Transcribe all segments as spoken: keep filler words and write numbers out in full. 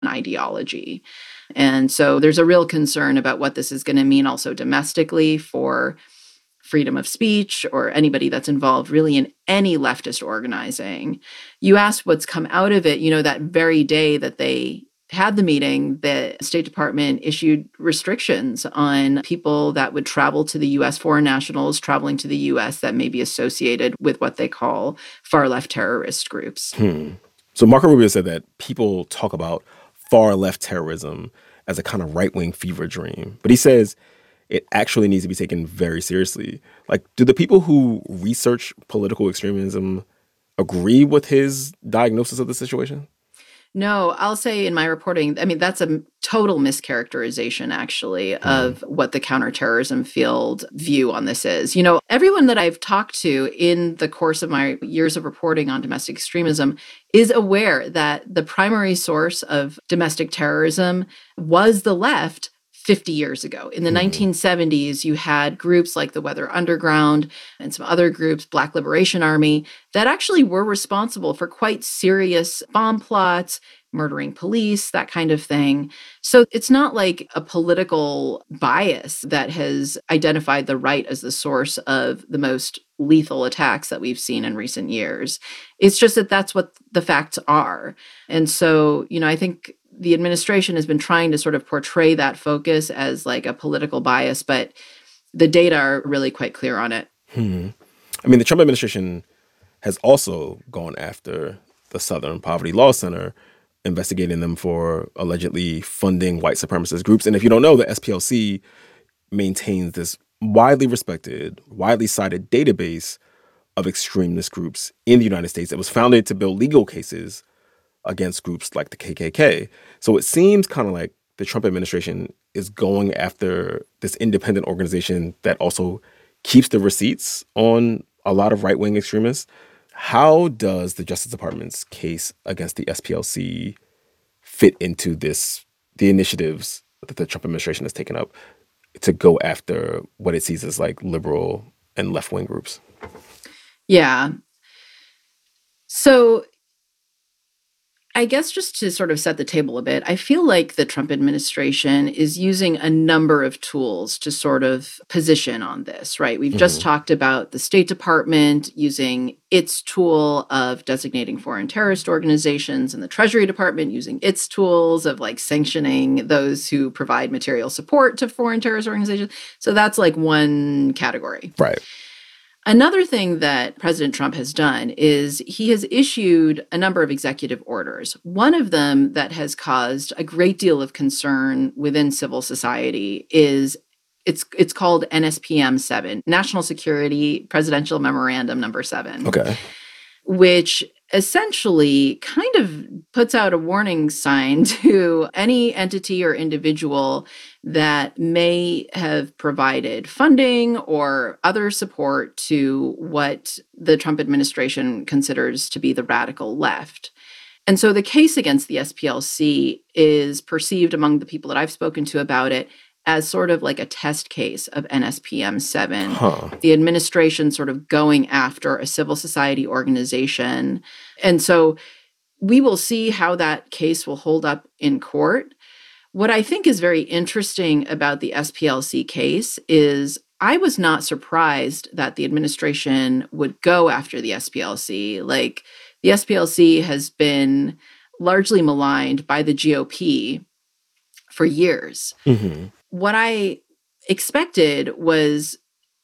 ideology. And so there's a real concern about what this is going to mean also domestically for freedom of speech or anybody that's involved really in any leftist organizing. You asked what's come out of it. You know, that very day that they had the meeting, the State Department issued restrictions on people that would travel to the U S, foreign nationals traveling to the U S that may be associated with what they call far-left terrorist groups. Hmm. So Marco Rubio said that people talk about far-left terrorism as a kind of right-wing fever dream. But he says it actually needs to be taken very seriously. Like, do the people who research political extremism agree with his diagnosis of the situation? No, I'll say in my reporting, I mean, that's a total mischaracterization, actually, Hmm. of what the counterterrorism field view on this is. You know, everyone that I've talked to in the course of my years of reporting on domestic extremism is aware that the primary source of domestic terrorism was the left fifty years ago. In the Hmm. nineteen seventies, you had groups like the Weather Underground and some other groups, Black Liberation Army, that actually were responsible for quite serious bomb plots, murdering police, that kind of thing. So it's not like a political bias that has identified the right as the source of the most lethal attacks that we've seen in recent years. It's just that that's what the facts are. And so, you know, I think the administration has been trying to sort of portray that focus as like a political bias, but the data are really quite clear on it. Hmm. I mean, the Trump administration has also gone after the Southern Poverty Law Center, investigating them for allegedly funding white supremacist groups. And if you don't know, the S P L C maintains this widely respected, widely cited database of extremist groups in the United States that was founded to build legal cases against groups like the K K K. So it seems kind of like the Trump administration is going after this independent organization that also keeps the receipts on a lot of right-wing extremists. How does the Justice Department's case against the S P L C fit into this, the initiatives that the Trump administration has taken up to go after what it sees as like liberal and left-wing groups? Yeah. So I guess just to sort of set the table a bit, I feel like the Trump administration is using a number of tools to sort of position on this, right? We've just Mhm. talked about the State Department using its tool of designating foreign terrorist organizations and the Treasury Department using its tools of like sanctioning those who provide material support to foreign terrorist organizations. So that's like one category. Right. Another thing that President Trump has done is he has issued a number of executive orders. One of them that has caused a great deal of concern within civil society is it's it's called N S P M seven, National Security Presidential Memorandum number seven. Okay. Which essentially kind of puts out a warning sign to any entity or individual that may have provided funding or other support to what the Trump administration considers to be the radical left. And so the case against the S P L C is perceived among the people that I've spoken to about it as sort of like a test case of N S P M seven. Huh. The administration sort of going after a civil society organization. And so we will see how that case will hold up in court. What I think is very interesting about the S P L C case is I was not surprised that the administration would go after the S P L C. Like, the S P L C has been largely maligned by the G O P for years. Mm-hmm. What I expected was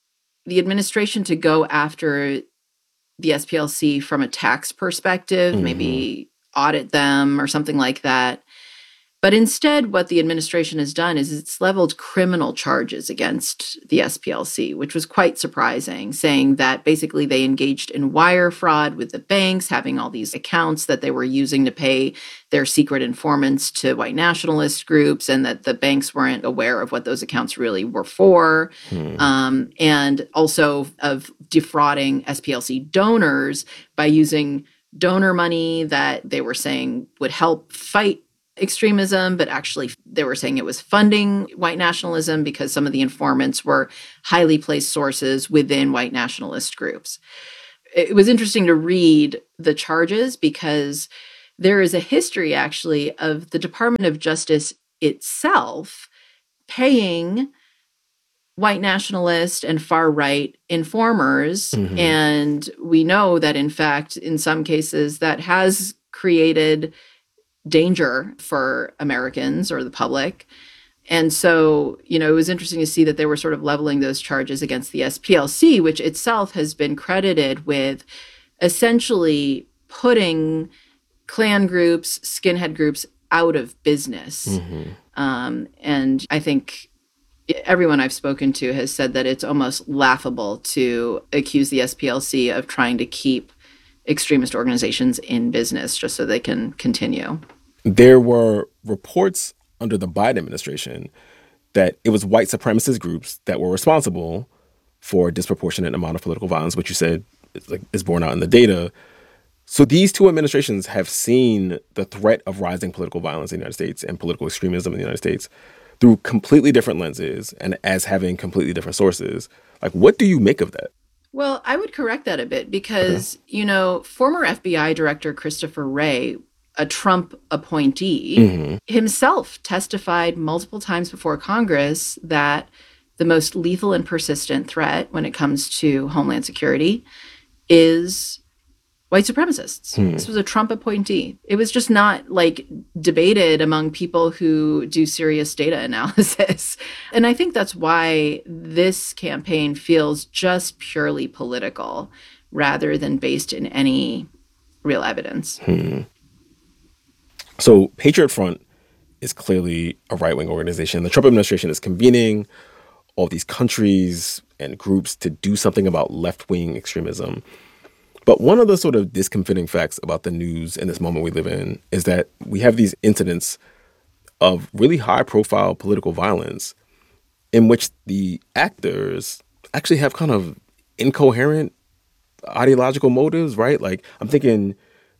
the administration to go after the S P L C from a tax perspective, Mm-hmm. maybe audit them or something like that. But instead, what the administration has done is it's leveled criminal charges against the S P L C, which was quite surprising, saying that basically they engaged in wire fraud with the banks, having all these accounts that they were using to pay their secret informants to white nationalist groups, and that the banks weren't aware of what those accounts really were for. Hmm. Um, and also of defrauding S P L C donors by using donor money that they were saying would help fight extremism, but actually they were saying it was funding white nationalism because some of the informants were highly placed sources within white nationalist groups. It was interesting to read the charges because there is a history actually of the Department of Justice itself paying white nationalist and far right informers. Mhm. And we know that, in fact, in some cases, that has created danger for Americans or the public. And so, you know, it was interesting to see that they were sort of leveling those charges against the S P L C, which itself has been credited with essentially putting Klan groups, skinhead groups out of business. Mhm. Um, and I think everyone I've spoken to has said that it's almost laughable to accuse the S P L C of trying to keep extremist organizations in business just so they can continue. There were reports under the Biden administration that it was white supremacist groups that were responsible for a disproportionate amount of political violence, which you said is, like, is borne out in the data. So these two administrations have seen the threat of rising political violence in the United States and political extremism in the United States through completely different lenses and as having completely different sources. Like, what do you make of that? Well, I would correct that a bit because, okay. you know, former F B I Director Christopher Wray, a Trump appointee, mm-hmm. himself testified multiple times before Congress that the most lethal and persistent threat when it comes to Homeland Security is white supremacists. Hmm. This was a Trump appointee. It was just not like debated among people who do serious data analysis. And I think that's why this campaign feels just purely political rather than based in any real evidence. Hmm. So Patriot Front is clearly a right-wing organization. The Trump administration is convening all these countries and groups to do something about left-wing extremism. But one of the sort of discomforting facts about the news in this moment we live in is that we have these incidents of really high-profile political violence in which the actors actually have kind of incoherent ideological motives, right? Like, I'm thinking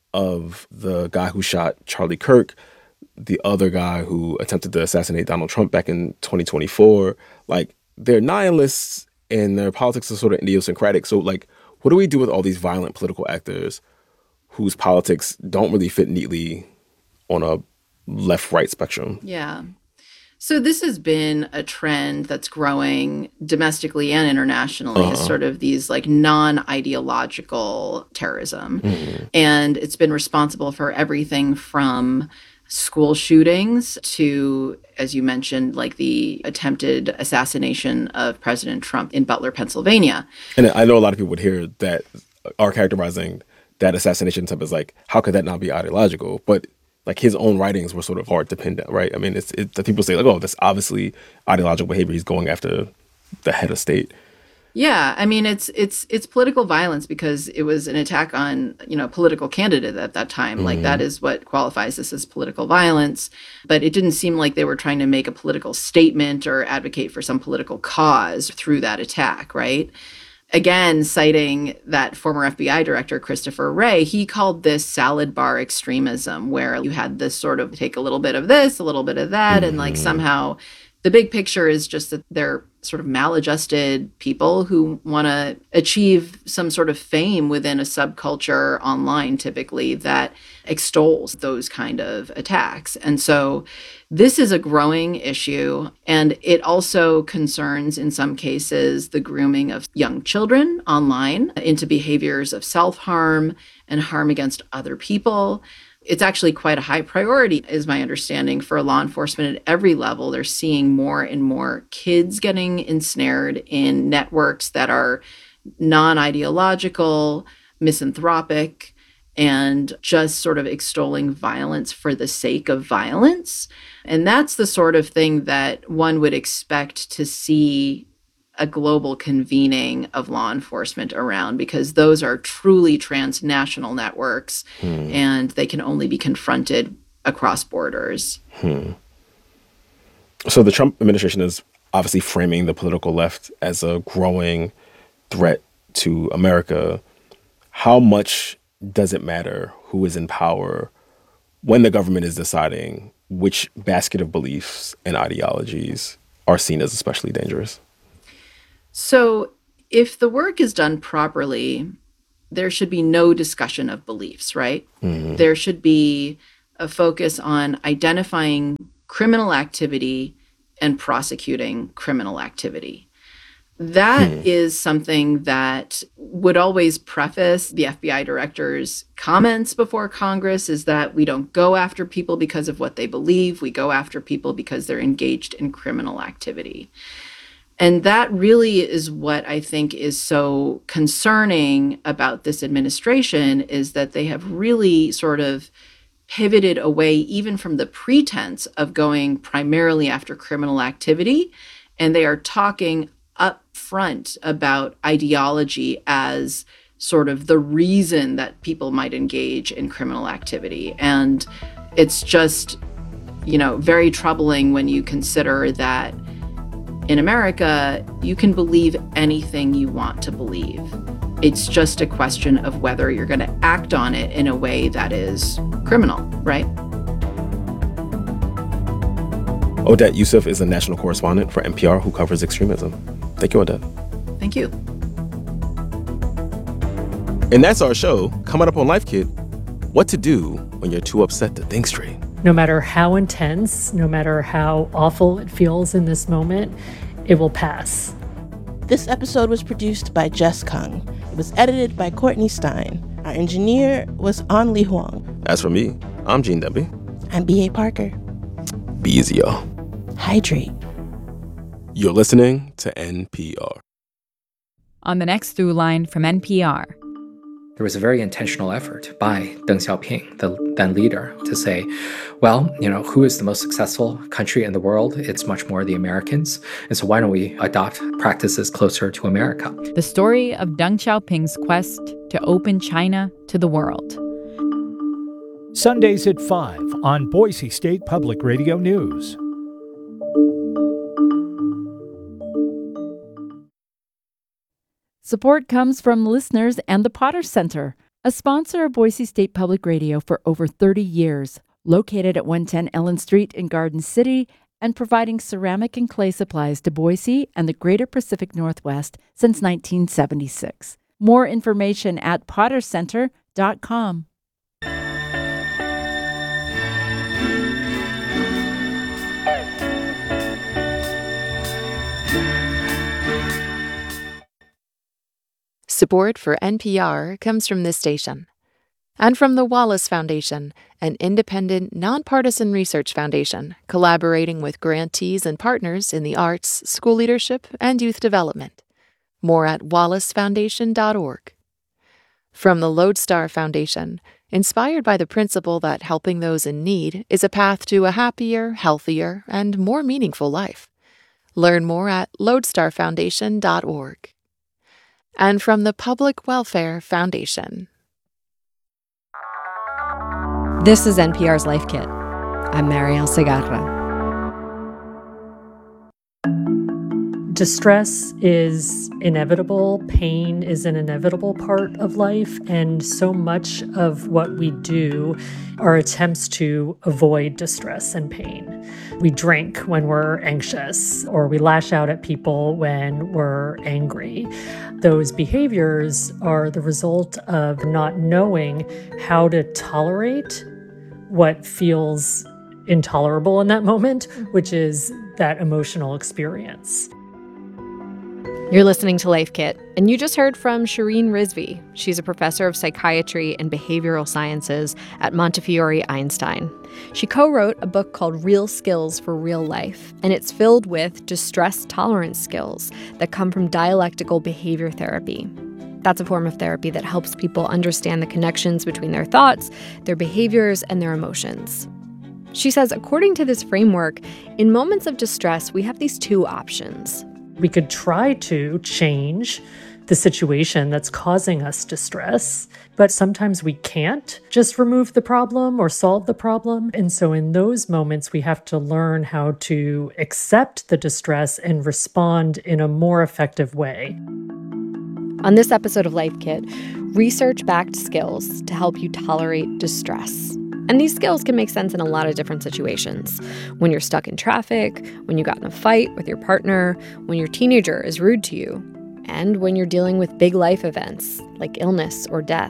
of the guy who shot Charlie Kirk, the other guy who attempted to assassinate Donald Trump back in twenty twenty-four. Like, they're nihilists and their politics are sort of idiosyncratic. So, like, what do we do with all these violent political actors whose politics don't really fit neatly on a left-right spectrum? Yeah. So this has been a trend that's growing domestically and internationally, uh-huh. sort of these like non-ideological terrorism. Mm-hmm. And it's been responsible for everything from school shootings to, as you mentioned, like the attempted assassination of President Trump in Butler, Pennsylvania. And I know a lot of people would hear that are characterizing that assassination attempt as like, how could that not be ideological? But like his own writings were sort of hard to pin down, right? I mean, it's it, the people say like, oh, that's obviously ideological behavior. He's going after the head of state. Yeah, I mean, it's it's it's political violence because it was an attack on, you know, a political candidate at that time. Mm-hmm. Like, that is what qualifies this as political violence. But it didn't seem like they were trying to make a political statement or advocate for some political cause through that attack, right? Again, citing that former F B I director, Christopher Wray, he called this salad bar extremism, where you had this sort of take a little bit of this, a little bit of that, mm-hmm. and like somehow the big picture is just that they're sort of maladjusted people who want to achieve some sort of fame within a subculture online, typically, that extols those kind of attacks. And so this is a growing issue, and it also concerns, in some cases, the grooming of young children online into behaviors of self-harm and harm against other people. It's actually quite a high priority, is my understanding, for law enforcement at every level. They're seeing more and more kids getting ensnared in networks that are non-ideological, misanthropic, and just sort of extolling violence for the sake of violence. And that's the sort of thing that one would expect to see a global convening of law enforcement around, because those are truly transnational networks, hmm. and they can only be confronted across borders. Hmm. So the Trump administration is obviously framing the political left as a growing threat to America. How much does it matter who is in power when the government is deciding which basket of beliefs and ideologies are seen as especially dangerous? So if the work is done properly, there should be no discussion of beliefs, right? Mm-hmm. There should be a focus on identifying criminal activity and prosecuting criminal activity. That hmm. is something that would always preface the F B I director's comments before Congress, is that we don't go after people because of what they believe. We go after people because they're engaged in criminal activity. And that really is what I think is so concerning about this administration, is that they have really sort of pivoted away even from the pretense of going primarily after criminal activity. And they are talking up front about ideology as sort of the reason that people might engage in criminal activity. And it's just, you know, very troubling when you consider that in America, you can believe anything you want to believe. It's just a question of whether you're going to act on it in a way that is criminal, right? Odette Yousef is a national correspondent for N P R who covers extremism. Thank you, Odette. Thank you. And that's our show. Coming up on Life Kit, what to do when you're too upset to think straight. No matter how intense, no matter how awful it feels in this moment, it will pass. This episode was produced by Jess Kung. It was edited by Courtney Stein. Our engineer was An Li Huang. As for me, I'm Gene Demby. I'm B A Parker. Be easy, y'all. Hydrate. You're listening to N P R. On the next Through Line from N P R. There was a very intentional effort by Deng Xiaoping, the then leader, to say, well, you know, who is the most successful country in the world? It's much more the Americans. And so why don't we adopt practices closer to America? The story of Deng Xiaoping's quest to open China to the world. Sundays at five on Boise State Public Radio News. Support comes from listeners and the Potter Center, a sponsor of Boise State Public Radio for over thirty years, located at one ten Ellen Street in Garden City and providing ceramic and clay supplies to Boise and the greater Pacific Northwest since nineteen seventy-six. More information at potter center dot com. Support for N P R comes from this station and from the Wallace Foundation, an independent, nonpartisan research foundation collaborating with grantees and partners in the arts, school leadership, and youth development. More at wallace foundation dot org. From the Lodestar Foundation, inspired by the principle that helping those in need is a path to a happier, healthier, and more meaningful life. Learn more at lodestar foundation dot org. And from the Public Welfare Foundation. This is N P R's Life Kit. I'm Marielle Segarra. Distress is inevitable. Pain is an inevitable part of life. And so much of what we do are attempts to avoid distress and pain. We drink when we're anxious, or we lash out at people when we're angry. Those behaviors are the result of not knowing how to tolerate what feels intolerable in that moment, which is that emotional experience. You're listening to Life Kit, and you just heard from Shireen Rizvi. She's a professor of psychiatry and behavioral sciences at Montefiore Einstein. She co-wrote a book called Real Skills for Real Life, and it's filled with distress tolerance skills that come from dialectical behavior therapy. That's a form of therapy that helps people understand the connections between their thoughts, their behaviors, and their emotions. She says, according to this framework, in moments of distress, we have these two options. We could try to change the situation that's causing us distress, but sometimes we can't just remove the problem or solve the problem. And so in those moments, we have to learn how to accept the distress and respond in a more effective way. On this episode of Life Kit, research-backed skills to help you tolerate distress. And these skills can make sense in a lot of different situations. When you're stuck in traffic, when you got in a fight with your partner, when your teenager is rude to you. and when you're dealing with big life events like illness or death.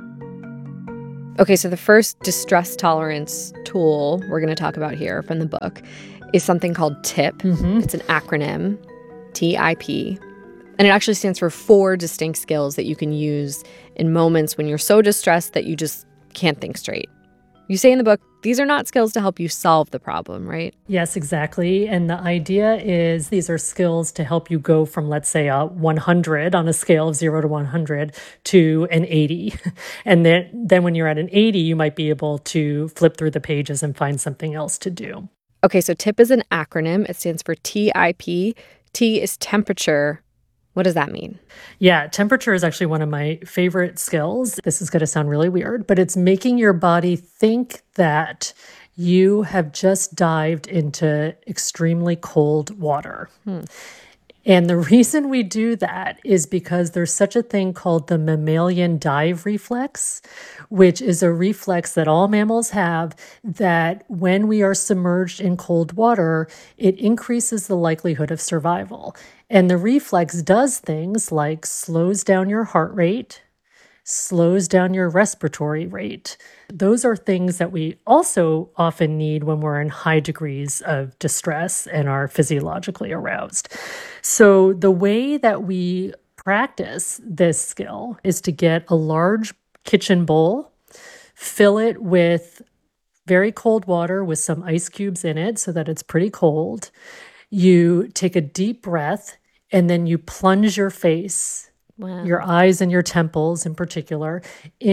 Okay, so the first distress tolerance tool we're going to talk about here from the book is something called TIP. Mm-hmm. It's an acronym, T I P. And it actually stands for four distinct skills that you can use in moments when you're so distressed that you just can't think straight. You say in the book, these are not skills to help you solve the problem, right? Yes, exactly. And the idea is these are skills to help you go from, let's say, a one hundred on a scale of zero to one hundred to an eighty. And then, then when you're at an eighty, you might be able to flip through the pages and find something else to do. Okay, so TIP is an acronym. It stands for T I P. T is temperature. What does that mean? Yeah, temperature is actually one of my favorite skills. This is going to sound really weird, but it's making your body think that you have just dived into extremely cold water. Hmm. And the reason we do that is because there's such a thing called the mammalian dive reflex, which is a reflex that all mammals have, that when we are submerged in cold water, it increases the likelihood of survival. And the reflex does things like slows down your heart rate, slows down your respiratory rate. Those are things that we also often need when we're in high degrees of distress and are physiologically aroused. So the way that we practice this skill is to get a large kitchen bowl, fill it with very cold water with some ice cubes in it so that it's pretty cold. You take a deep breath and then you plunge your face, Wow. your eyes and your temples in particular,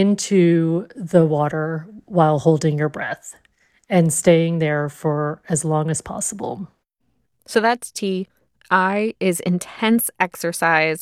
into the water while holding your breath and staying there for as long as possible. So that's T. I is intense exercise.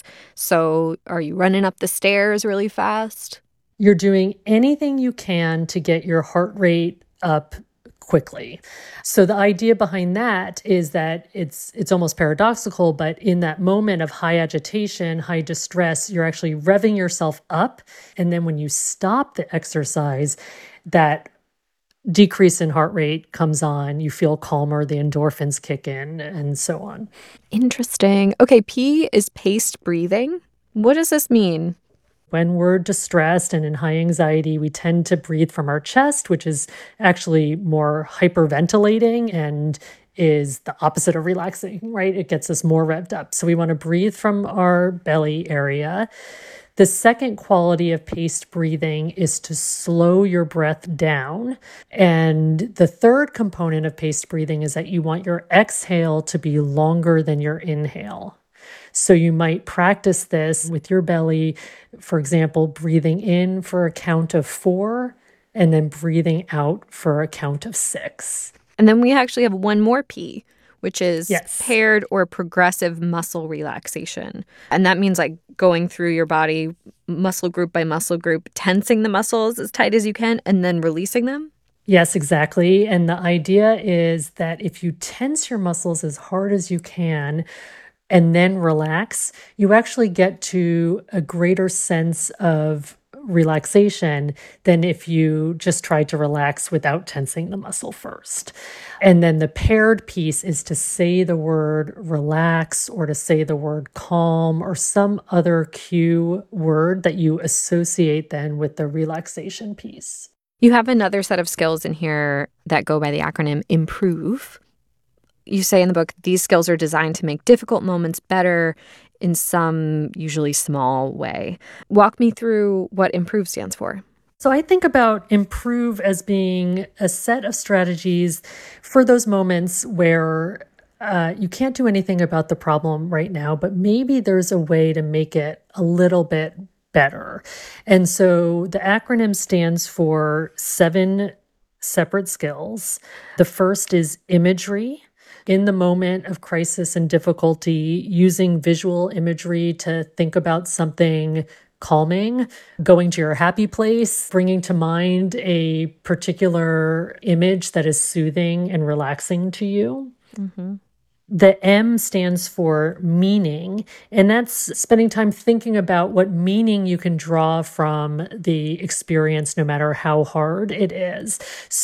So are you running up the stairs really fast? You're doing anything you can to get your heart rate up quickly. So the idea behind that is that it's it's almost paradoxical, but in that moment of high agitation, high distress, you're actually revving yourself up. And then when you stop the exercise, that decrease in heart rate comes on, you feel calmer, the endorphins kick in, and so on. Interesting. Okay, P is paced breathing. What does this mean? When we're distressed and in high anxiety, we tend to breathe from our chest, which is actually more hyperventilating and is the opposite of relaxing, right? It gets us more revved up. So we want to breathe from our belly area. The second quality of paced breathing is to slow your breath down. And the third component of paced breathing is that you want your exhale to be longer than your inhale. So you might practice this with your belly, for example, breathing in for a count of four and then breathing out for a count of six. And then we actually have one more P, which is yes. paired or progressive muscle relaxation. And that means like going through your body muscle group by muscle group, tensing the muscles as tight as you can and then releasing them. Yes, exactly. And the idea is that if you tense your muscles as hard as you can, and then relax, you actually get to a greater sense of relaxation than if you just try to relax without tensing the muscle first. And then the paired piece is to say the word relax or to say the word calm or some other cue word that you associate then with the relaxation piece. You have another set of skills in here that go by the acronym IMPROVE. You say in the book, these skills are designed to make difficult moments better in some usually small way. Walk me through what IMPROVE stands for. So I think about IMPROVE as being a set of strategies for those moments where uh, you can't do anything about the problem right now, but maybe there's a way to make it a little bit better. And so the acronym stands for seven separate skills. The first is imagery. In the moment of crisis and difficulty, using visual imagery to think about something calming, going to your happy place, bringing to mind a particular image that is soothing and relaxing to you. Mm-hmm. The M stands for meaning, and that's spending time thinking about what meaning you can draw from the experience, no matter how hard it is.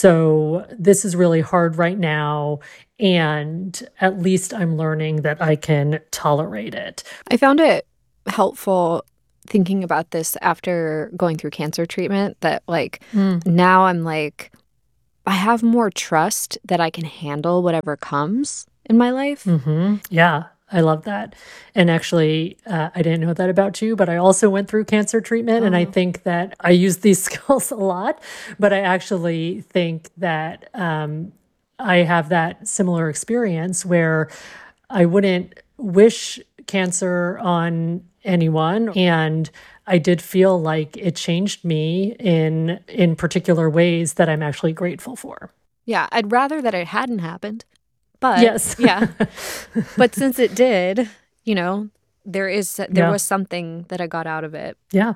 So this is really hard right now, and at least I'm learning that I can tolerate it. I found it helpful thinking about this after going through cancer treatment that, like, Mm. now I'm like, I have more trust that I can handle whatever comes in my life. hmm Yeah, I love that. And actually, uh, I didn't know that about you, but I also went through cancer treatment. And I Oh. think that I use these skills a lot, but I actually think that um, I have that similar experience where I wouldn't wish cancer on anyone. And I did feel like it changed me in in particular ways that I'm actually grateful for. Yeah, I'd rather that it hadn't happened. But Yes. yeah, but since it did, you know, there is there Yeah. was something that I got out of it. Yeah.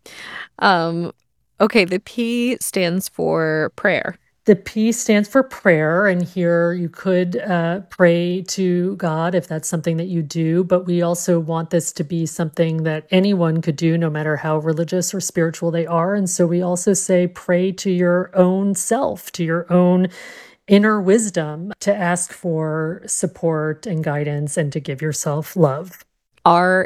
Um, okay, the P stands for prayer. The P stands for prayer, and here you could uh, pray to God if that's something that you do, but we also want this to be something that anyone could do, no matter how religious or spiritual they are. And so we also say pray to your own self, to your own inner wisdom, to ask for support and guidance and to give yourself love. R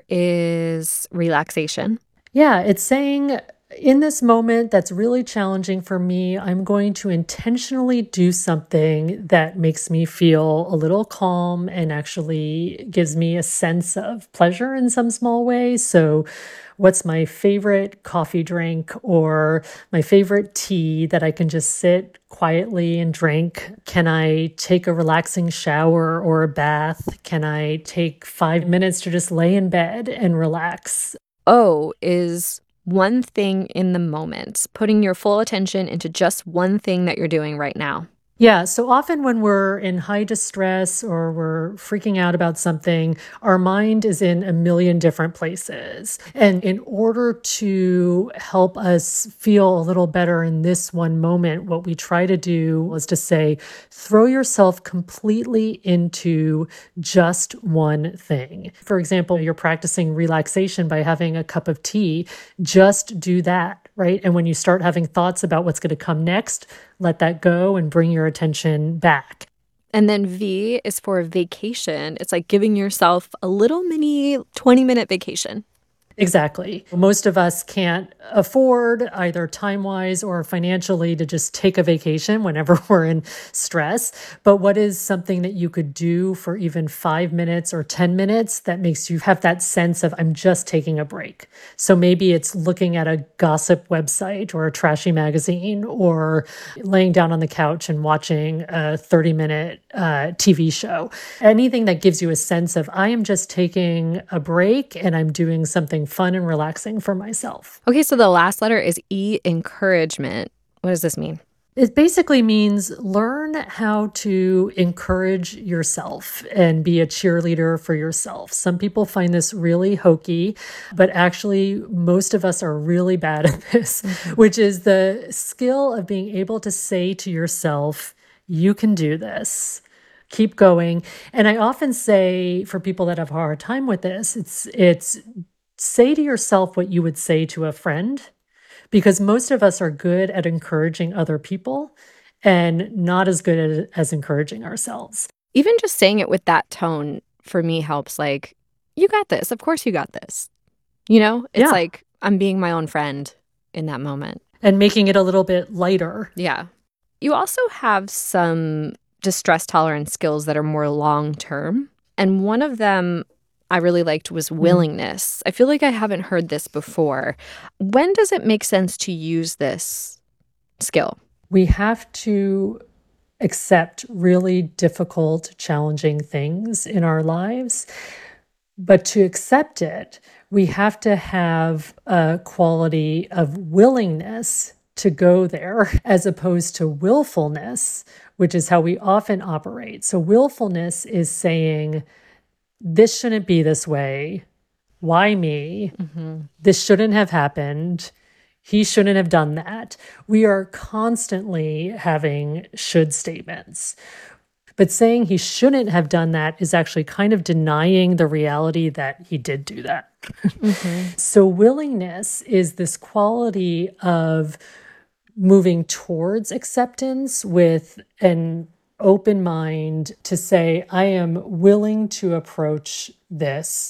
is relaxation. Yeah, it's saying in this moment that's really challenging for me, I'm going to intentionally do something that makes me feel a little calm and actually gives me a sense of pleasure in some small way. So, what's my favorite coffee drink or my favorite tea that I can just sit quietly and drink? Can I take a relaxing shower or a bath? Can I take five minutes to just lay in bed and relax? O is one thing in the moment, putting your full attention into just one thing that you're doing right now. Yeah, so often when we're in high distress or we're freaking out about something, our mind is in a million different places. And in order to help us feel a little better in this one moment, what we try to do was to say, throw yourself completely into just one thing. For example, you're practicing relaxation by having a cup of tea, just do that. Right. And when you start having thoughts about what's going to come next, let that go and bring your attention back. And then V is for vacation. It's like giving yourself a little mini twenty minute vacation. Exactly. Most of us can't afford either time-wise or financially to just take a vacation whenever we're in stress. But what is something that you could do for even five minutes or ten minutes that makes you have that sense of, I'm just taking a break? So maybe it's looking at a gossip website or a trashy magazine, or laying down on the couch and watching a thirty minute uh, T V show. Anything that gives you a sense of, I am just taking a break and I'm doing something fun and relaxing for myself. Okay, so the last letter is E, encouragement. What does this mean? It basically means learn how to encourage yourself and be a cheerleader for yourself. Some people find this really hokey, but actually most of us are really bad at this, mm-hmm. which is the skill of being able to say to yourself, you can do this. Keep going. And I often say for people that have a hard time with this, it's it's say to yourself what you would say to a friend, because most of us are good at encouraging other people and not as good at, as encouraging ourselves. Even just saying it with that tone for me helps. Like, you got this. Of course you got this. You know, it's yeah. like I'm being my own friend in that moment. And making it a little bit lighter. Yeah. You also have some distress tolerance skills that are more long term. And one of them I really liked was willingness. I feel like I haven't heard this before. When does it make sense to use this skill? We have to accept really difficult, challenging things in our lives. But to accept it, we have to have a quality of willingness to go there, as opposed to willfulness, which is how we often operate. So willfulness is saying, this shouldn't be this way. Why me? Mm-hmm. This shouldn't have happened. He shouldn't have done that. We are constantly having should statements. But saying he shouldn't have done that is actually kind of denying the reality that he did do that. Mm-hmm. So willingness is this quality of moving towards acceptance with an open mind to say, I am willing to approach this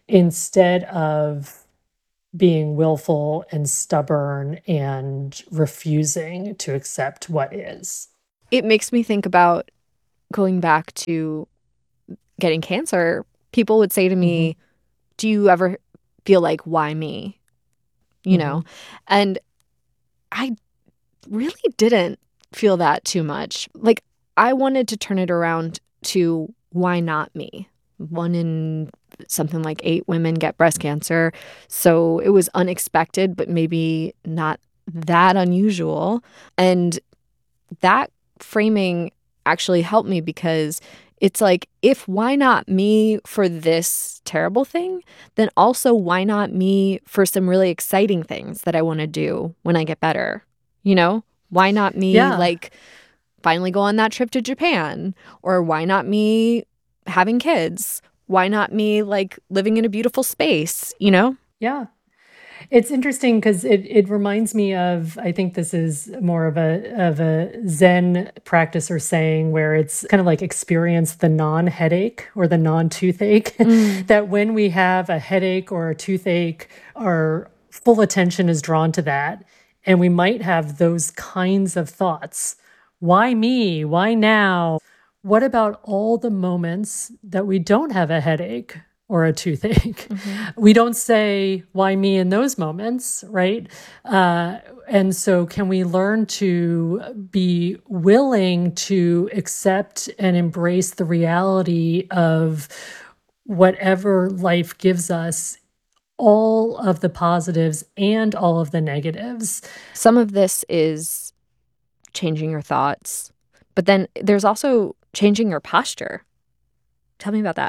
instead of being willful and stubborn and refusing to accept what is. It makes me think about going back to getting cancer. People would say to me, mm-hmm. do you ever feel like, why me? You mm-hmm. know? And I really didn't feel that too much. Like, I wanted to turn it around to why not me? One in something like eight women get breast cancer. So it was unexpected, but maybe not that unusual. And that framing actually helped me, because it's like, if why not me for this terrible thing, then also why not me for some really exciting things that I want to do when I get better? You know, why not me yeah. like finally go on that trip to Japan? Or why not me having kids? Why not me like living in a beautiful space, you know? Yeah. It's interesting because it, it reminds me of, I think this is more of a of a Zen practice or saying, where it's kind of like experience the non-headache or the non-toothache. Mm. That when we have a headache or a toothache, our full attention is drawn to that. And we might have those kinds of thoughts. Why me? Why now? What about all the moments that we don't have a headache or a toothache? Mm-hmm. We don't say, why me in those moments, right? Uh, and so can we learn to be willing to accept and embrace the reality of whatever life gives us, all of the positives and all of the negatives? Some of this is changing your thoughts, but then there's also changing your posture. Tell me about that.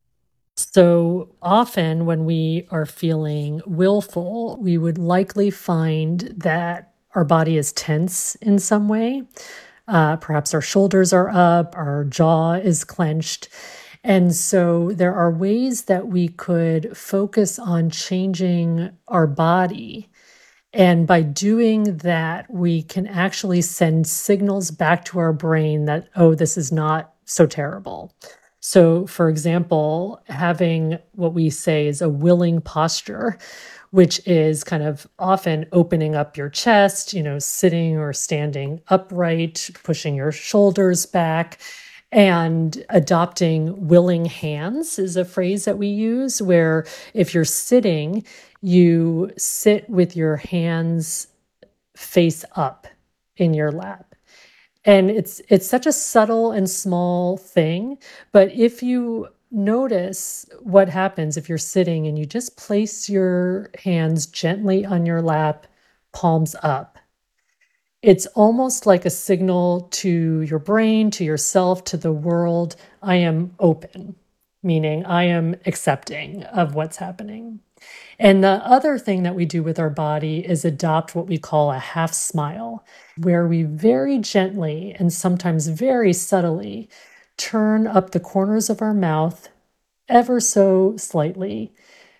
So often when we are feeling willful, we would likely find that our body is tense in some way. Uh, perhaps our shoulders are up, our jaw is clenched. And so there are ways that we could focus on changing our body. And by doing that, we can actually send signals back to our brain that, oh, this is not so terrible. So, for example, having what we say is a willing posture, which is kind of often opening up your chest, you know, sitting or standing upright, pushing your shoulders back, and adopting willing hands is a phrase that we use, where if you're sitting, you sit with your hands face up in your lap. And it's it's such a subtle and small thing, but if you notice what happens if you're sitting and you just place your hands gently on your lap, palms up, it's almost like a signal to your brain, to yourself, to the world, I am open, meaning I am accepting of what's happening. And the other thing that we do with our body is adopt what we call a half smile, where we very gently and sometimes very subtly turn up the corners of our mouth ever so slightly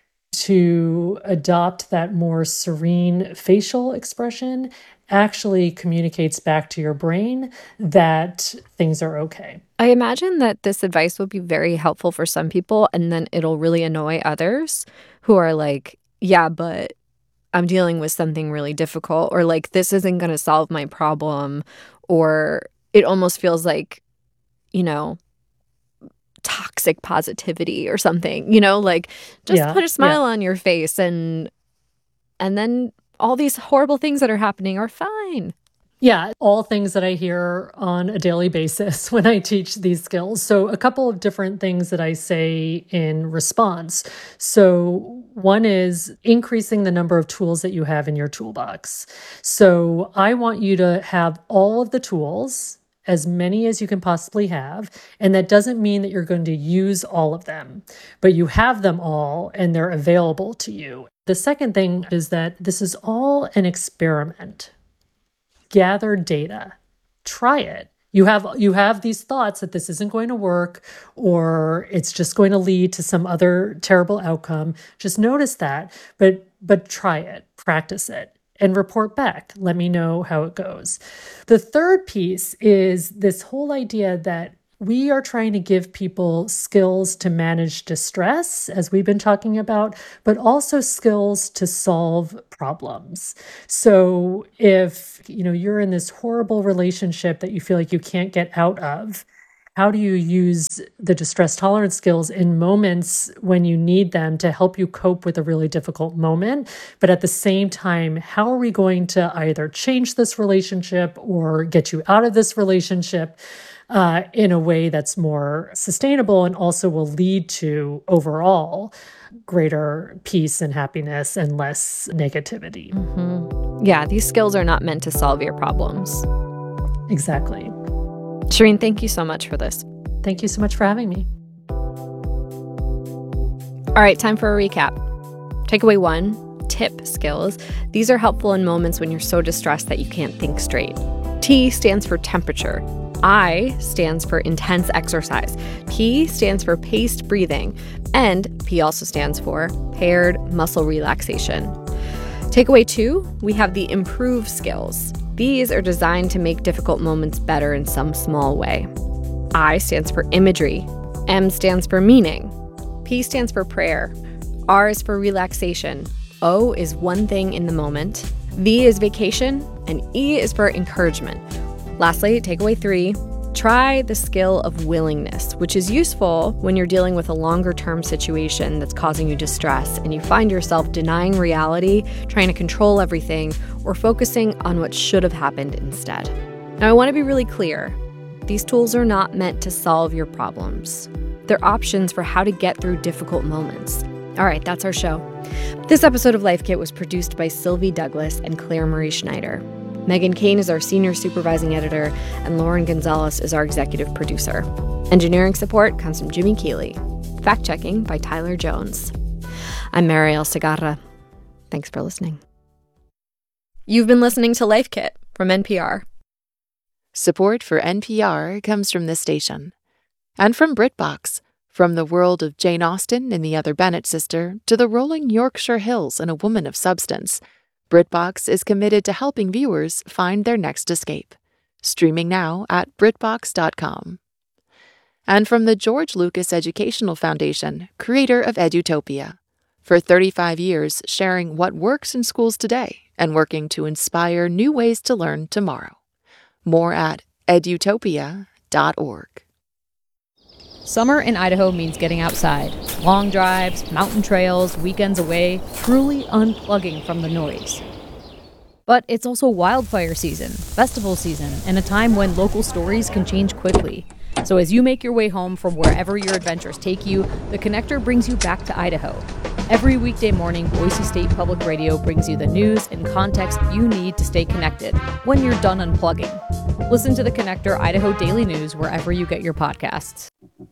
to adopt that more serene facial expression. Actually communicates back to your brain that things are okay. I imagine that this advice will be very helpful for some people, and then it'll really annoy others who are like, yeah, but I'm dealing with something really difficult, or like, this isn't going to solve my problem, or it almost feels like, you know, toxic positivity or something, you know, like just Yeah, put a smile yeah. on your face and and then all these horrible things that are happening are fine. Yeah, all things that I hear on a daily basis when I teach these skills. So a couple of different things that I say in response. So one is increasing the number of tools that you have in your toolbox. So I want you to have all of the tools, as many as you can possibly have. And that doesn't mean that you're going to use all of them, but you have them all and they're available to you. The second thing is that this is all an experiment. Gather data, try it. You have you have these thoughts that this isn't going to work, or it's just going to lead to some other terrible outcome. Just notice that, but but try it, practice it, and report back. Let me know how it goes. The third piece is this whole idea that We are trying to give people skills to manage distress, as we've been talking about, but also skills to solve problems. So if, you know, you're in this horrible relationship that you feel like you can't get out of, how do you use the distress tolerance skills in moments when you need them to help you cope with a really difficult moment? But at the same time, how are we going to either change this relationship or get you out of this relationship uh, in a way that's more sustainable and also will lead to overall greater peace and happiness and less negativity? Mm-hmm. Yeah, these skills are not meant to solve your problems. Exactly. Shireen, thank you so much for this. Thank you so much for having me. All right, time for a recap. Takeaway one, tip skills. These are helpful in moments when you're so distressed that you can't think straight. T stands for temperature. I stands for intense exercise. P stands for paced breathing. And P also stands for paired muscle relaxation. Takeaway two, we have the improve skills. These are designed to make difficult moments better in some small way. I stands for imagery. M stands for meaning. P stands for prayer. R is for relaxation. O is one thing in the moment. V is vacation. And E is for encouragement. Lastly, takeaway three, try the skill of willingness, which is useful when you're dealing with a longer-term situation that's causing you distress and you find yourself denying reality, trying to control everything, or focusing on what should have happened instead. Now, I want to be really clear. These tools are not meant to solve your problems. They're options for how to get through difficult moments. All right, that's our show. This episode of Life Kit was produced by Sylvie Douglas and Claire Marie Schneider. Megan Kane is our senior supervising editor, and Lauren Gonzalez is our executive producer. Engineering support comes from Jimmy Keeley. Fact-checking by Tyler Jones. I'm Mariel Segarra. Thanks for listening. You've been listening to Life Kit from N P R. Support for N P R comes from this station. And from BritBox. From the world of Jane Austen and the Other Bennet sister to the rolling Yorkshire hills and a woman of substance, BritBox is committed to helping viewers find their next escape. Streaming now at Britbox dot com. And from the George Lucas Educational Foundation, creator of Edutopia. For thirty-five years, sharing what works in schools today and working to inspire new ways to learn tomorrow. More at edutopia dot org. Summer in Idaho means getting outside. Long drives, mountain trails, weekends away, truly unplugging from the noise. But it's also wildfire season, festival season, and a time when local stories can change quickly. So as you make your way home from wherever your adventures take you, The Connector brings you back to Idaho. Every weekday morning, Boise State Public Radio brings you the news and context you need to stay connected when you're done unplugging. Listen to The Connector Idaho Daily News wherever you get your podcasts.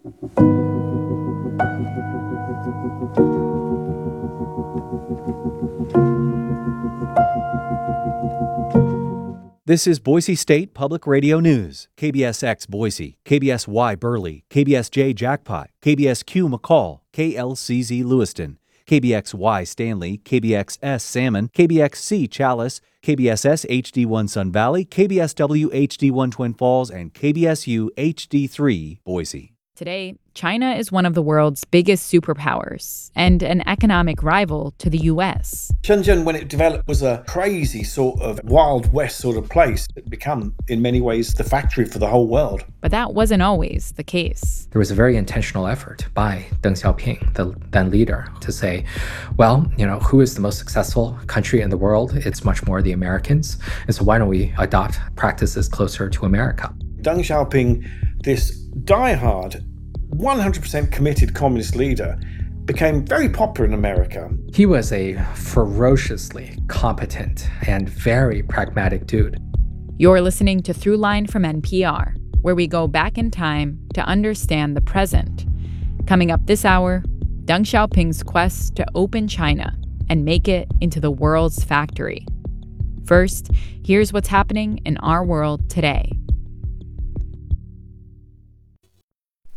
This is Boise State Public Radio News. K B S X Boise, K B S Y Burley, K B S J Jackpot, K B S Q McCall, K L C Z Lewiston, K B X Y Stanley, K B X S Salmon, K B X C Chalice, K B S S H D one Sun Valley, K B S W H D one Twin Falls, and K B S U H D three Boise. Today, China is one of the world's biggest superpowers and an economic rival to the U S. Shenzhen, when it developed, was a crazy sort of Wild West sort of place. It became, in many ways, the factory for the whole world. But that wasn't always the case. There was a very intentional effort by Deng Xiaoping, the then leader, to say, well, you know, who is the most successful country in the world? It's much more the Americans. And so why don't we adopt practices closer to America? Deng Xiaoping, this diehard, one hundred percent committed communist leader, became very popular in America. He was a ferociously competent and very pragmatic dude. You're listening to Throughline from N P R, where we go back in time to understand the present. Coming up this hour, Deng Xiaoping's quest to open China and make it into the world's factory. First, here's what's happening in our world today.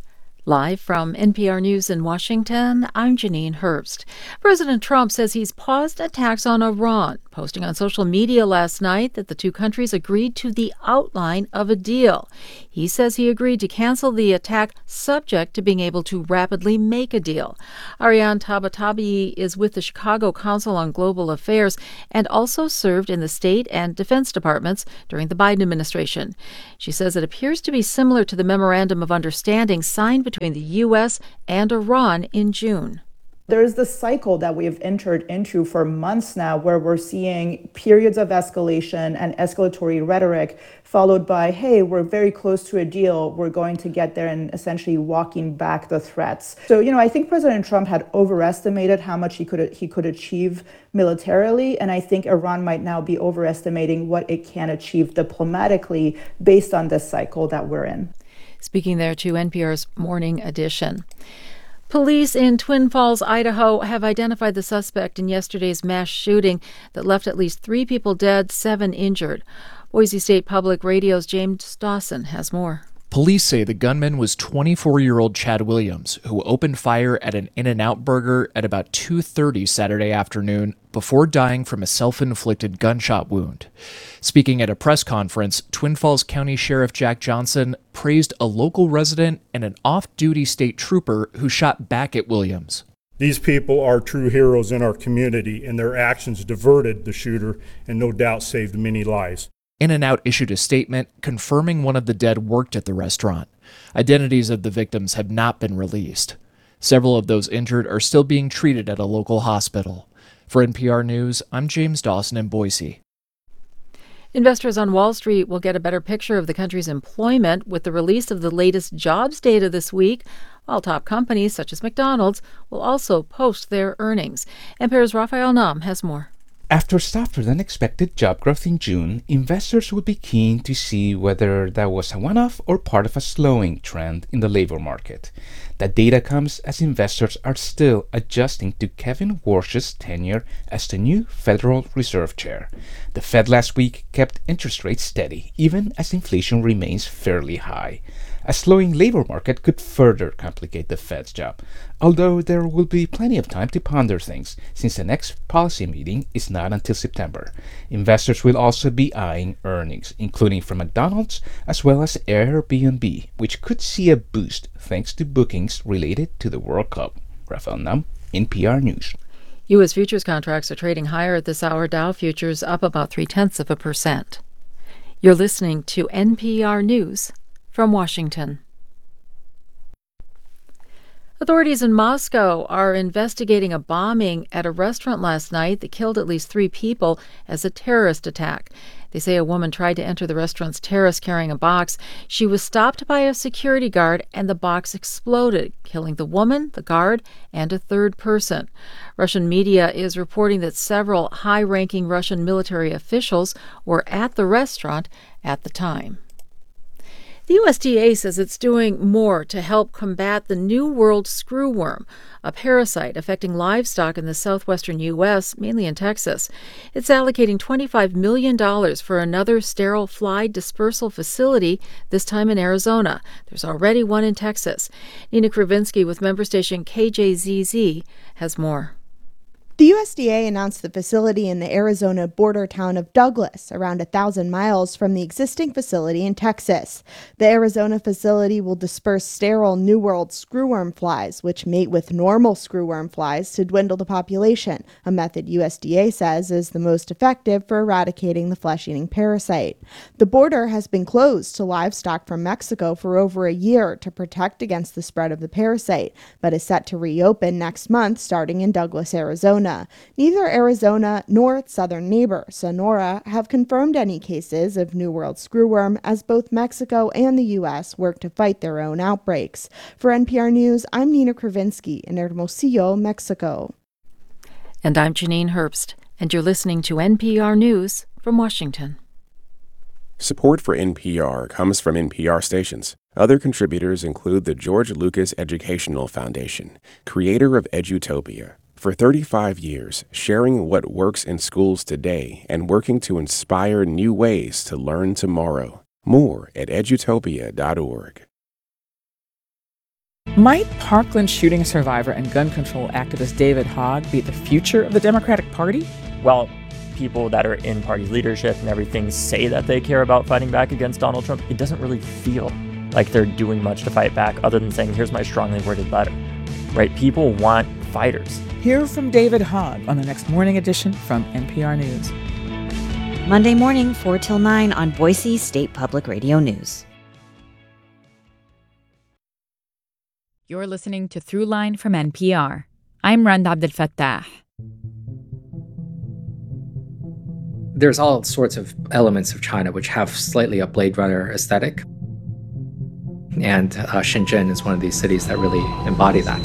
Live from N P R News in Washington, I'm Janine Herbst. President Trump says he's paused attacks on Iran, posting on social media last night that the two countries agreed to the outline of a deal. He says he agreed to cancel the attack subject to being able to rapidly make a deal. Ariane Tabatabai is with the Chicago Council on Global Affairs and also served in the State and Defense Departments during the Biden administration. She says it appears to be similar to the Memorandum of Understanding signed between between the U S and Iran in June. There's this cycle that we've entered into for months now where we're seeing periods of escalation and escalatory rhetoric followed by, hey, we're very close to a deal, we're going to get there, and essentially walking back the threats. So, you know, I think President Trump had overestimated how much he could he could achieve militarily, and I think Iran might now be overestimating what it can achieve diplomatically based on this cycle that we're in. Speaking there to N P R's Morning Edition. Police in Twin Falls, Idaho, have identified the suspect in yesterday's mass shooting that left at least three people dead, seven injured. Boise State Public Radio's James Dawson has more. Police say the gunman was twenty-four-year-old Chad Williams, who opened fire at an In-N-Out Burger at about two thirty Saturday afternoon before dying from a self-inflicted gunshot wound. Speaking at a press conference, Twin Falls County Sheriff Jack Johnson praised a local resident and an off-duty state trooper who shot back at Williams. These people are true heroes in our community, and their actions diverted the shooter and no doubt saved many lives. In-N-Out issued a statement confirming one of the dead worked at the restaurant. Identities of the victims have not been released. Several of those injured are still being treated at a local hospital. For N P R News, I'm James Dawson in Boise. Investors on Wall Street will get a better picture of the country's employment with the release of the latest jobs data this week, while top companies such as McDonald's will also post their earnings. N P R's Raphael Nam has more. After softer-than-expected job growth in June, investors would be keen to see whether that was a one-off or part of a slowing trend in the labor market. That data comes as investors are still adjusting to Kevin Warsh's tenure as the new Federal Reserve Chair. The Fed last week kept interest rates steady, even as inflation remains fairly high. A slowing labor market could further complicate the Fed's job, although there will be plenty of time to ponder things, since the next policy meeting is not until September. Investors will also be eyeing earnings, including from McDonald's as well as Airbnb, which could see a boost thanks to bookings related to the World Cup. Raphael Nam, N P R News. U S futures contracts are trading higher at this hour. Dow futures up about three-tenths of a percent. You're listening to N P R News from Washington. Authorities in Moscow are investigating a bombing at a restaurant last night that killed at least three people as a terrorist attack. They say a woman tried to enter the restaurant's terrace carrying a box. She was stopped by a security guard and the box exploded, killing the woman, the guard, and a third person. Russian media is reporting that several high-ranking Russian military officials were at the restaurant at the time. The U S D A says it's doing more to help combat the New World screwworm, a parasite affecting livestock in the southwestern U S, mainly in Texas. It's allocating twenty-five million dollars for another sterile fly dispersal facility, this time in Arizona. There's already one in Texas. Nina Kravinsky with member station K J Z Z has more. The U S D A announced the facility in the Arizona border town of Douglas, around a thousand miles from the existing facility in Texas. The Arizona facility will disperse sterile New World screwworm flies, which mate with normal screwworm flies to dwindle the population, a method U S D A says is the most effective for eradicating the flesh-eating parasite. The border has been closed to livestock from Mexico for over a year to protect against the spread of the parasite, but is set to reopen next month, starting in Douglas, Arizona. Neither Arizona nor its southern neighbor, Sonora, have confirmed any cases of New World screwworm, as both Mexico and the U S work to fight their own outbreaks. For N P R News, I'm Nina Kravinsky in Hermosillo, Mexico. And I'm Janine Herbst, and you're listening to N P R News from Washington. Support for N P R comes from N P R stations. Other contributors include the George Lucas Educational Foundation, creator of Edutopia. For thirty-five years, sharing what works in schools today and working to inspire new ways to learn tomorrow. More at edutopia dot org. Might Parkland shooting survivor and gun control activist David Hogg be the future of the Democratic Party? Well, people that are in party leadership and everything say that they care about fighting back against Donald Trump. It doesn't really feel like they're doing much to fight back other than saying, here's my strongly worded letter, right? People want fighters. Hear from David Hogg on the next morning edition from N P R News. Monday morning, four till nine on Boise State Public Radio News. You're listening to Throughline from N P R. I'm Randa Abdelfattah. There's all sorts of elements of China which have slightly a Blade Runner aesthetic. And uh, Shenzhen is one of these cities that really embody that.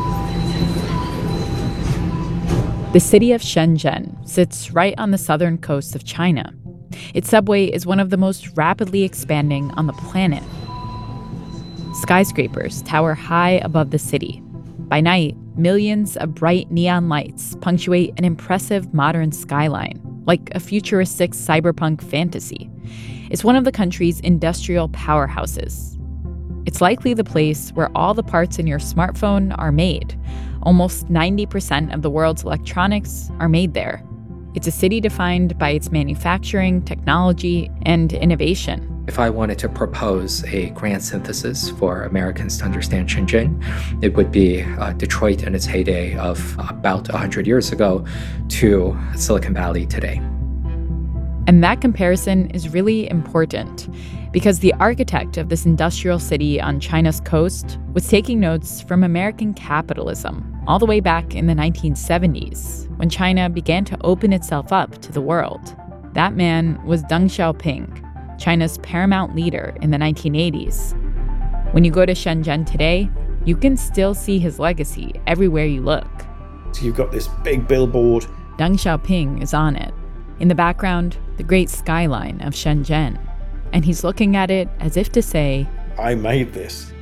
The city of Shenzhen sits right on the southern coast of China. Its subway is one of the most rapidly expanding on the planet. Skyscrapers tower high above the city. By night, millions of bright neon lights punctuate an impressive modern skyline, like a futuristic cyberpunk fantasy. It's one of the country's industrial powerhouses. It's likely the place where all the parts in your smartphone are made. Almost ninety percent of the world's electronics are made there. It's a city defined by its manufacturing, technology, and innovation. If I wanted to propose a grand synthesis for Americans to understand Shenzhen, it would be uh, Detroit in its heyday of about one hundred years ago to Silicon Valley today. And that comparison is really important because the architect of this industrial city on China's coast was taking notes from American capitalism all the way back in the nineteen seventies, when China began to open itself up to the world. That man was Deng Xiaoping, China's paramount leader in the nineteen eighties. When you go to Shenzhen today, you can still see his legacy everywhere you look. So you've got this big billboard. Deng Xiaoping is on it. In the background, the great skyline of Shenzhen. And he's looking at it as if to say, I made this.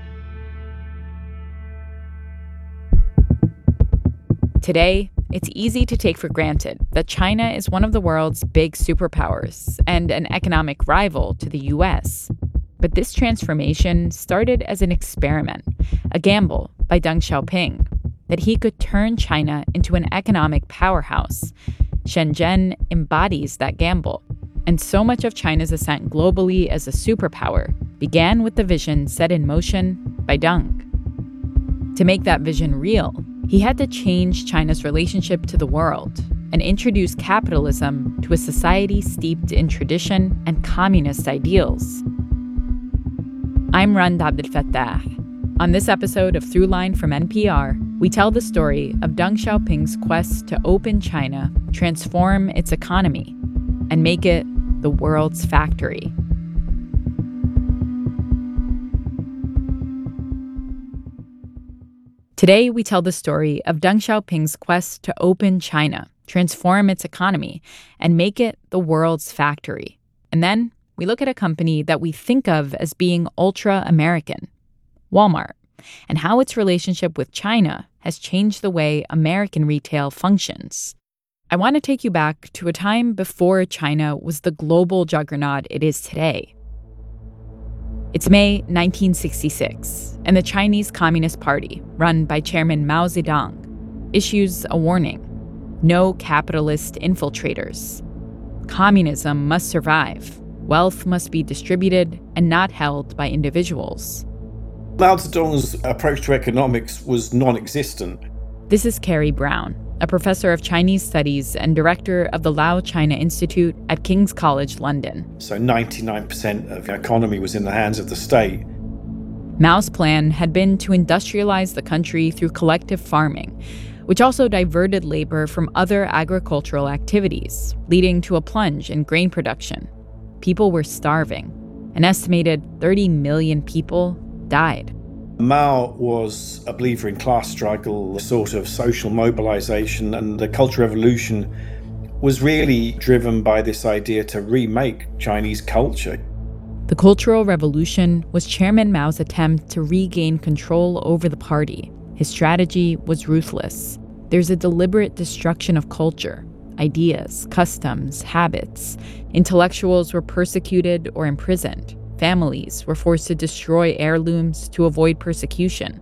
Today, it's easy to take for granted that China is one of the world's big superpowers and an economic rival to the U S. But this transformation started as an experiment, a gamble by Deng Xiaoping, that he could turn China into an economic powerhouse. Shenzhen embodies that gamble. And so much of China's ascent globally as a superpower began with the vision set in motion by Deng. To make that vision real, he had to change China's relationship to the world and introduce capitalism to a society steeped in tradition and communist ideals. I'm Randa Abdelfattah. On this episode of Throughline from N P R, we tell the story of Deng Xiaoping's quest to open China, transform its economy, and make it the world's factory. Today, we tell the story of Deng Xiaoping's quest to open China, transform its economy, and make it the world's factory. And then we look at a company that we think of as being ultra-American, Walmart, and how its relationship with China has changed the way American retail functions. I want to take you back to a time before China was the global juggernaut it is today. It's May nineteen sixty-six, and the Chinese Communist Party, run by Chairman Mao Zedong, issues a warning: no capitalist infiltrators. Communism must survive. Wealth must be distributed and not held by individuals. Mao Zedong's approach to economics was non-existent. This is Carrie Brown, a professor of Chinese studies and director of the Lao China Institute at King's College London. So ninety-nine percent of the economy was in the hands of the state. Mao's plan had been to industrialize the country through collective farming, which also diverted labor from other agricultural activities, leading to a plunge in grain production. People were starving. An estimated thirty million people died. Mao was a believer in class struggle, sort of social mobilization, and the Cultural Revolution was really driven by this idea to remake Chinese culture. The Cultural Revolution was Chairman Mao's attempt to regain control over the party. His strategy was ruthless. There's a deliberate destruction of culture, ideas, customs, habits. Intellectuals were persecuted or imprisoned. Families were forced to destroy heirlooms to avoid persecution.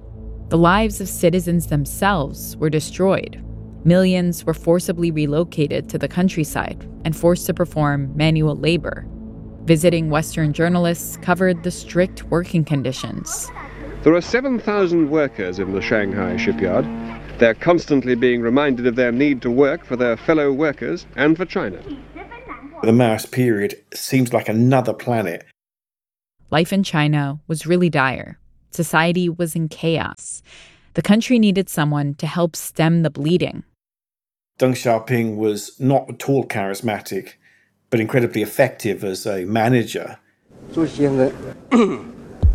The lives of citizens themselves were destroyed. Millions were forcibly relocated to the countryside and forced to perform manual labor. Visiting Western journalists covered the strict working conditions. There are seven thousand workers in the Shanghai shipyard. They're constantly being reminded of their need to work for their fellow workers and for China. The Maoist period seems like another planet. Life in China was really dire. Society was in chaos. The country needed someone to help stem the bleeding. Deng Xiaoping was not at all charismatic, but incredibly effective as a manager. Deng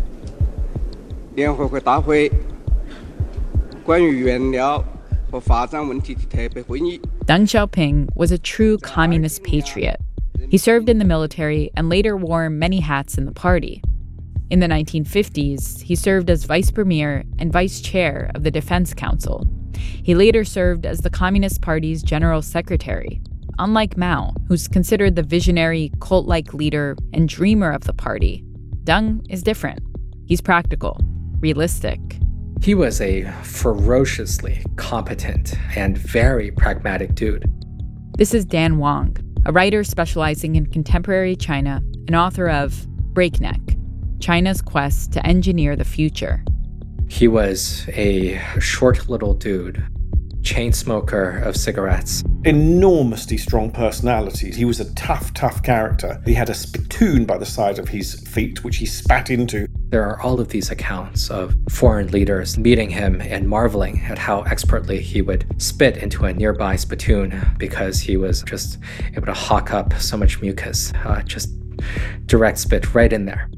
Xiaoping was a true communist patriot. He served in the military and later wore many hats in the party. In the nineteen fifties, he served as vice premier and vice chair of the Defense Council. He later served as the Communist Party's general secretary. Unlike Mao, who's considered the visionary, cult-like leader and dreamer of the party, Deng is different. He's practical, realistic. He was a ferociously competent and very pragmatic dude. This is Dan Wang, a writer specializing in contemporary China and author of Breakneck, China's Quest to Engineer the Future. He was a short little dude, chain smoker of cigarettes. Enormously strong personality. He was a tough, tough character. He had a spittoon by the side of his feet, which he spat into. There are all of these accounts of foreign leaders meeting him and marveling at how expertly he would spit into a nearby spittoon because he was just able to hawk up so much mucus, uh, just direct spit right in there.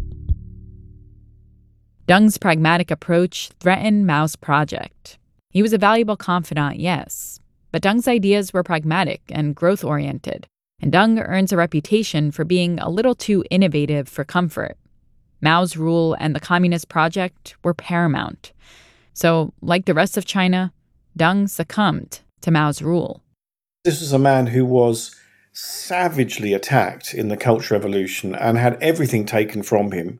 Deng's pragmatic approach threatened Mao's project. He was a valuable confidant, yes, but Deng's ideas were pragmatic and growth-oriented, and Deng earns a reputation for being a little too innovative for comfort. Mao's rule and the Communist project were paramount. So, like the rest of China, Deng succumbed to Mao's rule. This was a man who was savagely attacked in the Cultural Revolution and had everything taken from him.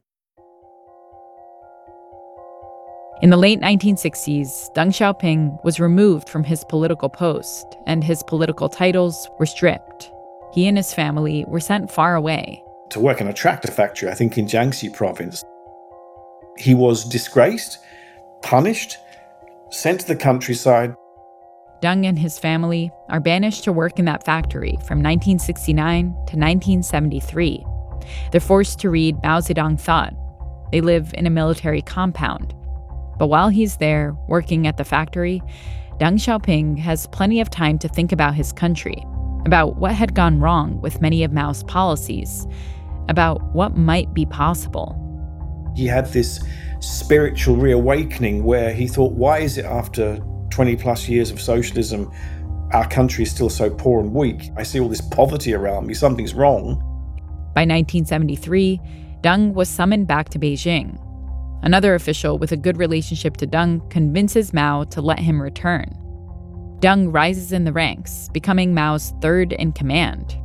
In the late nineteen sixties, Deng Xiaoping was removed from his political post, and his political titles were stripped. He and his family were sent far away. To work in a tractor factory, I think in Jiangxi province. He was disgraced, punished, sent to the countryside. Deng and his family are banished to work in that factory from nineteen sixty-nine to nineteen seventy-three. They're forced to read Mao Zedong thought. They live in a military compound. But while he's there, working at the factory, Deng Xiaoping has plenty of time to think about his country, about what had gone wrong with many of Mao's policies, about what might be possible. He had this spiritual reawakening where he thought, why is it after twenty plus years of socialism, our country is still so poor and weak? I see all this poverty around me, something's wrong. By nineteen seventy-three, Deng was summoned back to Beijing. Another official with a good relationship to Deng convinces Mao to let him return. Deng rises in the ranks, becoming Mao's third in command.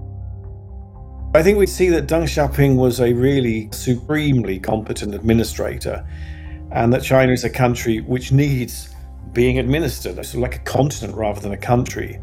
I think we see that Deng Xiaoping was a really supremely competent administrator, and that China is a country which needs being administered, sort of like a continent rather than a country.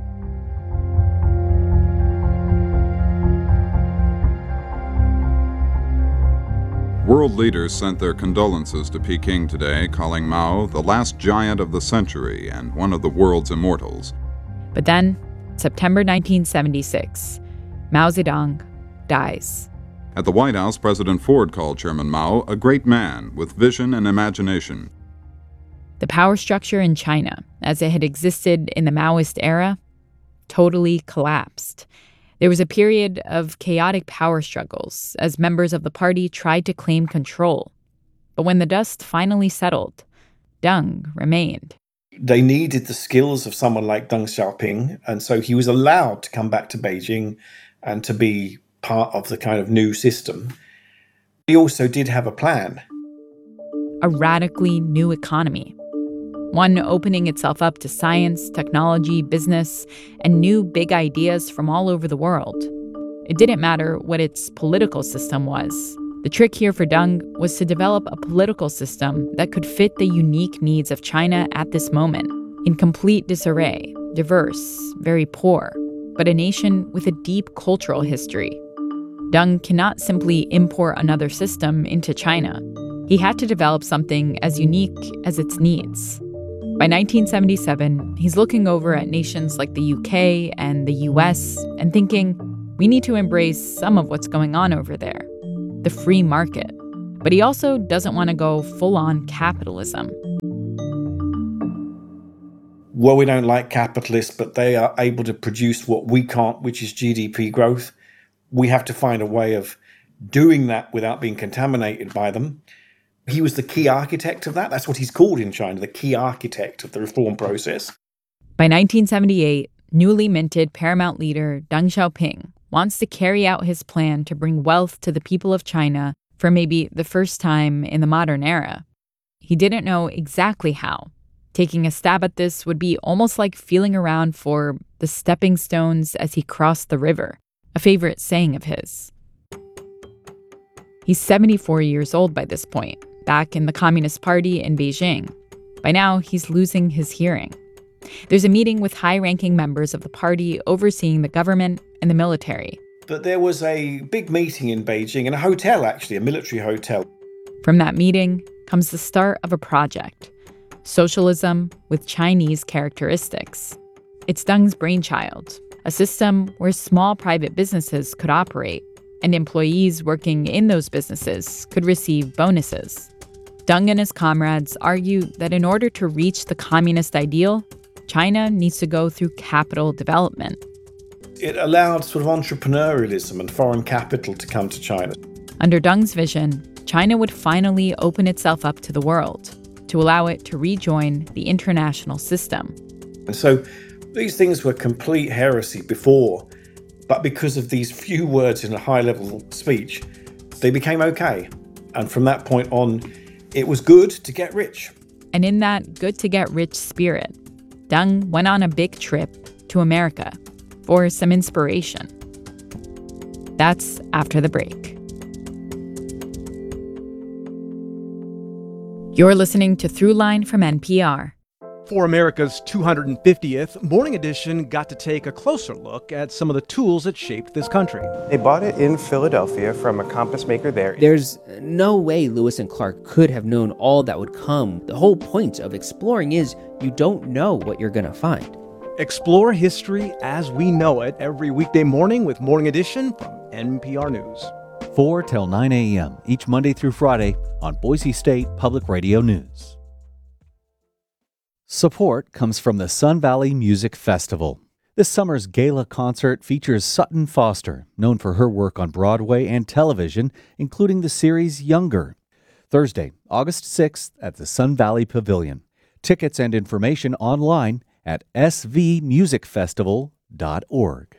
World leaders sent their condolences to Peking today, calling Mao the last giant of the century and one of the world's immortals. But then, September nineteen seventy-six, Mao Zedong dies. At the White House, President Ford called Chairman Mao a great man with vision and imagination. The power structure in China, as it had existed in the Maoist era, totally collapsed. There was a period of chaotic power struggles as members of the party tried to claim control. But when the dust finally settled, Deng remained. They needed the skills of someone like Deng Xiaoping, and so he was allowed to come back to Beijing and to be part of the kind of new system. He also did have a plan. A radically new economy. One opening itself up to science, technology, business, and new big ideas from all over the world. It didn't matter what its political system was. The trick here for Deng was to develop a political system that could fit the unique needs of China at this moment, in complete disarray, diverse, very poor, but a nation with a deep cultural history. Deng cannot simply import another system into China. He had to develop something as unique as its needs. By nineteen seventy-seven, he's looking over at nations like the U K and the U S and thinking, we need to embrace some of what's going on over there, the free market. But he also doesn't want to go full-on capitalism. Well, we don't like capitalists, but they are able to produce what we can't, which is G D P growth. We have to find a way of doing that without being contaminated by them. He was the key architect of that. That's what he's called in China, the key architect of the reform process. By nineteen seventy-eight, newly minted Paramount leader Deng Xiaoping wants to carry out his plan to bring wealth to the people of China for maybe the first time in the modern era. He didn't know exactly how. Taking a stab at this would be almost like feeling around for the stepping stones as he crossed the river, a favorite saying of his. He's seventy-four years old by this point, back in the Communist Party in Beijing. By now, he's losing his hearing. There's a meeting with high-ranking members of the party overseeing the government and the military. But there was a big meeting in Beijing, in a hotel actually, a military hotel. From that meeting comes the start of a project, socialism with Chinese characteristics. It's Deng's brainchild, a system where small private businesses could operate and employees working in those businesses could receive bonuses. Deng and his comrades argue that in order to reach the communist ideal, China needs to go through capital development. It allowed sort of entrepreneurialism and foreign capital to come to China. Under Deng's vision, China would finally open itself up to the world to allow it to rejoin the international system. And so these things were complete heresy before, but because of these few words in a high-level speech, they became okay. And from that point on, it was good to get rich. And in that good-to-get-rich spirit, Deng went on a big trip to America for some inspiration. That's after the break. You're listening to Throughline from N P R. For America's two hundred fiftieth, Morning Edition got to take a closer look at some of the tools that shaped this country. They bought it in Philadelphia from a compass maker there. There's no way Lewis and Clark could have known all that would come. The whole point of exploring is you don't know what you're going to find. Explore history as we know it every weekday morning with Morning Edition from N P R News. four till nine a.m. each Monday through Friday on Boise State Public Radio News. Support comes from the Sun Valley Music Festival. This summer's gala concert features Sutton Foster, known for her work on Broadway and television, including the series Younger. Thursday, August sixth at the Sun Valley Pavilion. Tickets and information online at s v music festival dot org.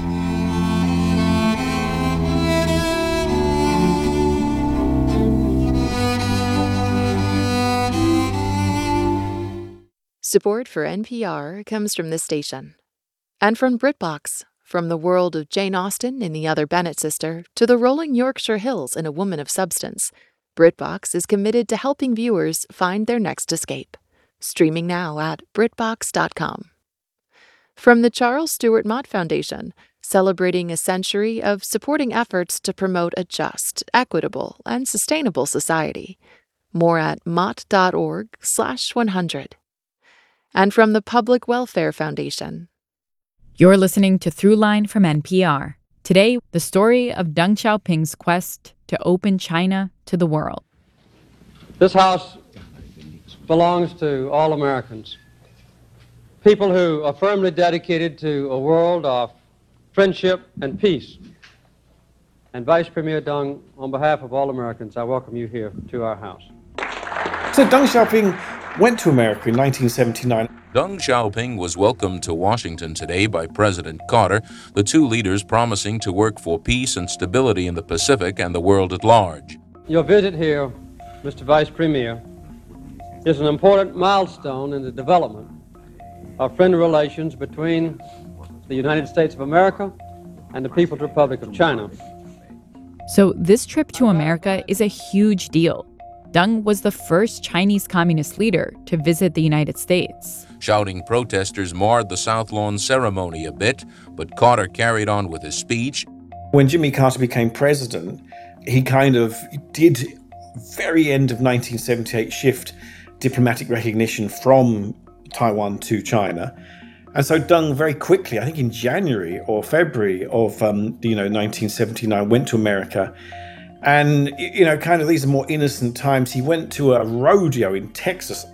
Support for N P R comes from this station. And from BritBox, from the world of Jane Austen in The Other Bennet Sister to the rolling Yorkshire Hills in A Woman of Substance, BritBox is committed to helping viewers find their next escape. Streaming now at britbox dot com. From the Charles Stewart Mott Foundation, celebrating a century of supporting efforts to promote a just, equitable, and sustainable society. More at mott.org slash 100. And from the Public Welfare Foundation. You're listening to Throughline from N P R. Today, the story of Deng Xiaoping's quest to open China to the world. This house belongs to all Americans. People who are firmly dedicated to a world of friendship and peace. And Vice Premier Deng, on behalf of all Americans, I welcome you here to our house. So Deng Xiaoping went to America in nineteen seventy-nine. Deng Xiaoping was welcomed to Washington today by President Carter, the two leaders promising to work for peace and stability in the Pacific and the world at large. Your visit here, Mister Vice Premier, is an important milestone in the development of friendly relations between the United States of America and the People's Republic of China. So this trip to America is a huge deal. Deng was the first Chinese communist leader to visit the United States. Shouting protesters marred the South Lawn ceremony a bit, but Carter carried on with his speech. When Jimmy Carter became president, he kind of did, very end of nineteen seventy-eight, shift diplomatic recognition from Taiwan to China. And so Deng very quickly, I think in January or February of um, you know nineteen seventy-nine, went to America. And, you know, kind of these are more innocent times. He went to a rodeo in Texas,